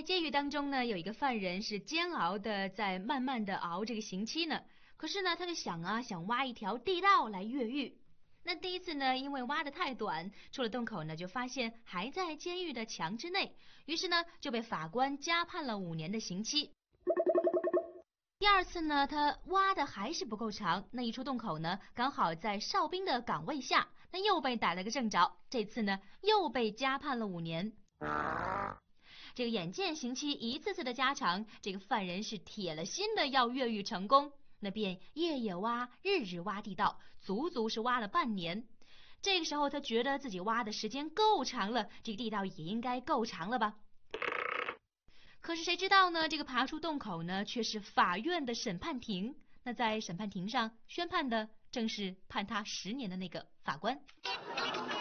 在监狱当中呢，有一个犯人是煎熬的在慢慢的熬这个刑期呢。可是呢，他就想挖一条地道来越狱。那第一次呢，因为挖得太短，出了洞口呢，就发现还在监狱的墙之内，于是呢，就被法官加判了5年的刑期。第二次呢，他挖的还是不够长，那一出洞口呢，刚好在哨兵的岗位下，那又被逮了个正着。这次呢，又被加判了5年。这个眼见刑期一次次的加长，这个犯人是铁了心的要越狱成功，那便夜夜挖，日日挖地道，足足是挖了半年。这个时候他觉得自己挖的时间够长了，这个地道也应该够长了吧。可是谁知道呢，这个爬出洞口呢，却是法院的审判庭。那在审判庭上宣判的正是判他10年的那个法官。